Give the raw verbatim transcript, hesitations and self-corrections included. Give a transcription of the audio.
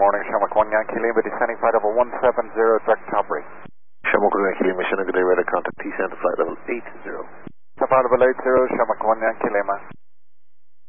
morning, Shamrock one Yankee Lima, descending flight level one seven zero, direct top break. Shamrock one Yankee Lima, Shannon, good day, radar contact T center flight level eight zero. Flight level eight zero, Shamrock one Yankee Lima.